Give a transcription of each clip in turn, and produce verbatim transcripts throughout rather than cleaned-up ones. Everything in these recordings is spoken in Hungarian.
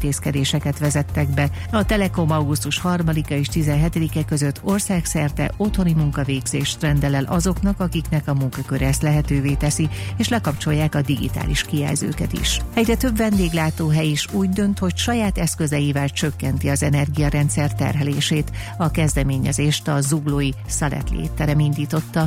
intézkedéseket vezettek be. A Telekom augusztus harmadika és tizenhetedike között országszerte otthoni munkavégzést rendel el azoknak, akiknek a munkaköre ezt lehetővé teszi, és lekapcsolják a digitális kijelzőket is. Egyre több vendéglátóhely is úgy dönt, hogy saját eszközeivel csökkenti az energiarendszer terhelését. A kezdeményezést a zuglói Szaletli étterem indította.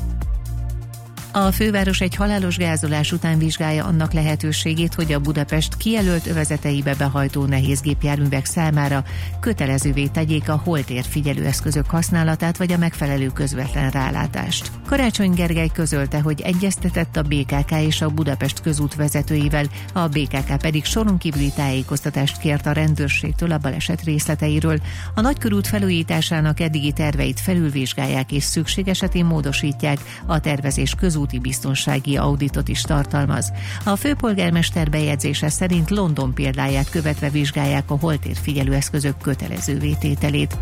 A főváros egy halálos gázolás után vizsgálja annak lehetőségét, hogy a Budapest kijelölt övezeteibe behajtó nehézgépjárművek számára kötelezővé tegyék a holtér figyelőeszközök használatát vagy a megfelelő közvetlen rálátást. Karácsony Gergely közölte, hogy egyeztetett a bé ká ká és a Budapest közút vezetőivel, a bé ká ká pedig soron kívüli tájékoztatást kért a rendőrségtől a baleset részleteiről. A nagykörút felújításának eddigi terveit felülvizsgálják és szükség esetén módosítják, a tervezés közúti biztonsági auditot is tartalmaz. A főpolgármester bejegyzése szerint London példáját követve vizsgálják a holtér figyelőeszközök kötelezővé tételét.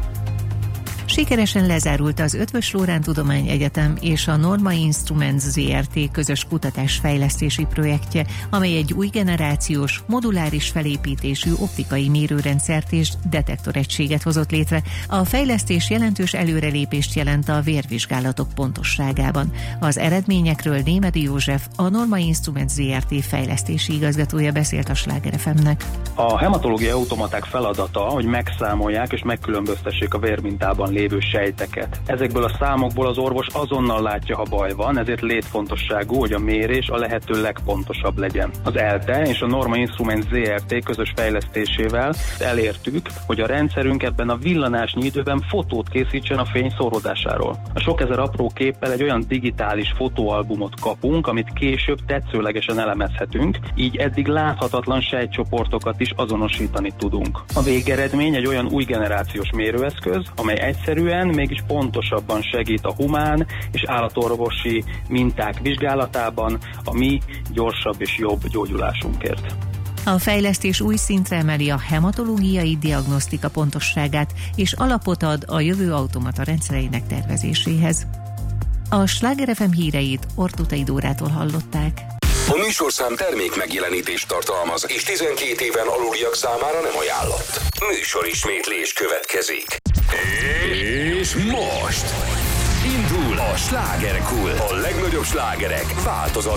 Sikeresen lezárult az Eötvös Loránd Tudományegyetem és a Norma Instruments zé er té közös kutatásfejlesztési projektje, amely egy új generációs, moduláris felépítésű optikai mérőrendszert és detektoregységet hozott létre. A fejlesztés jelentős előrelépést jelent a vérvizsgálatok pontosságában. Az eredményekről Némedy József, a Norma Instruments zé er té fejlesztési igazgatója beszélt a Sláger ef em-nek. A hematológiai automaták feladata, hogy megszámolják és megkülönböztessék a vérmintában lévő sejteket. Ezekből a számokból az orvos azonnal látja, ha baj van, ezért létfontosságú, hogy a mérés a lehető legpontosabb legyen. Az ELTE és a Norma Instruments zé er té közös fejlesztésével elértük, hogy a rendszerünk ebben a villanásnyi időben fotót készítsen a fény szóródásáról. A sok ezer apró képpel egy olyan digitális fotóalbumot kapunk, amit később tetszőlegesen elemezhetünk, így eddig láthatatlan sejtcsoportokat is azonosítani tudunk. A végeredmény egy olyan új generációs mérőeszköz, amely egyszerűen, mégis pontosabban segít a humán és állatorvosi minták vizsgálatában a mi gyorsabb és jobb gyógyulásunkért. A fejlesztés új szintre emeli a hematológiai diagnosztika pontosságát és alapot ad a jövő automata rendszereinek tervezéséhez. A Sláger ef em híreit Ortutai Dórától hallották. A műsorszám termék megjelenítést tartalmaz, és tizenkét éven aluliak számára nem ajánlott. Műsorismétlés következik. És most indul a Slágerkult. A legnagyobb slágerek változatlan